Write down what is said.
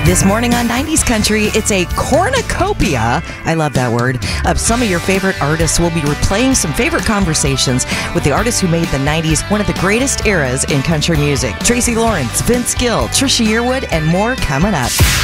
This morning on 90s Country, it's a cornucopia, I love that word, of some of your favorite artists. We'll be replaying some favorite conversations with the artists who made the 90s one of the greatest eras in country music. Tracy Lawrence, Vince Gill, Trisha Yearwood, and more coming up.